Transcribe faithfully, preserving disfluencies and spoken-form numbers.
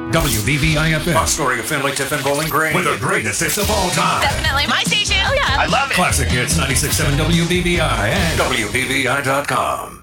W B V I F M. Story of Finley, Tiffin, Bowling Green. With the greatest hits of all time. Definitely my station. Oh, yeah. I love it. Classic Hits ninety-six point seven W B V I and W B V I dot com.